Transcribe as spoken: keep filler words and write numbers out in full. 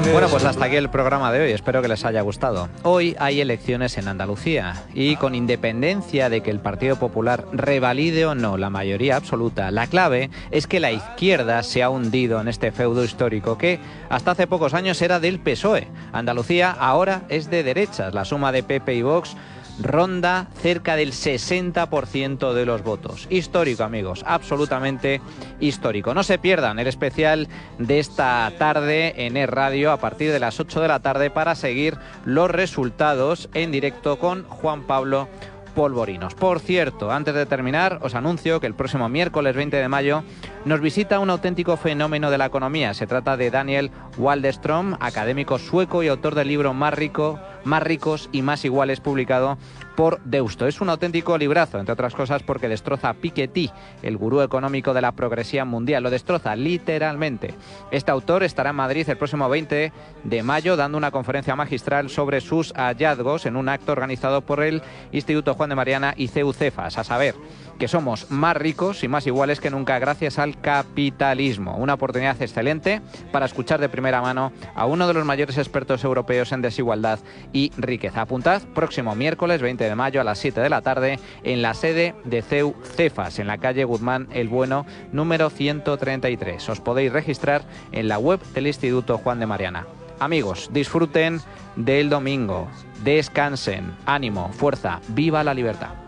Bueno, pues hasta aquí el programa de hoy, espero que les haya gustado. Hoy hay elecciones en Andalucía y con independencia de que el Partido Popular revalide o no la mayoría absoluta, la clave es que la izquierda se ha hundido en este feudo histórico que hasta hace pocos años era del P S O E. Andalucía ahora es de derechas, la suma de P P y Vox ronda cerca del sesenta por ciento de los votos. Histórico, amigos, absolutamente histórico. No se pierdan el especial de esta tarde en Es Radio a partir de las ocho de la tarde para seguir los resultados en directo con Juan Pablo Polvorinos. Por cierto, antes de terminar, os anuncio que el próximo miércoles veinte de mayo nos visita un auténtico fenómeno de la economía. Se trata de Daniel Waldenström, académico sueco y autor del libro Más rico, más ricos y más iguales, publicado por Deusto. Es un auténtico librazo, entre otras cosas porque destroza a Piketty, el gurú económico de la progresión mundial. Lo destroza literalmente. Este autor estará en Madrid el próximo veinte de mayo dando una conferencia magistral sobre sus hallazgos en un acto organizado por el Instituto Juan de Mariana y C E U Cefas, a saber que somos más ricos y más iguales que nunca gracias al capitalismo. Una oportunidad excelente para escuchar de primera mano a uno de los mayores expertos europeos en desigualdad y riqueza. Apuntad, próximo miércoles veinte de mayo a las siete de la tarde en la sede de C E U Cefas, en la calle Guzmán el Bueno, número ciento treinta y tres. Os podéis registrar en la web del Instituto Juan de Mariana. Amigos, disfruten del domingo, descansen, ánimo, fuerza, viva la libertad.